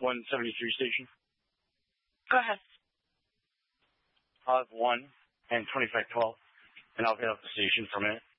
173 station. Go ahead. I'll have 1 and 2512, and I'll get off the station for a minute.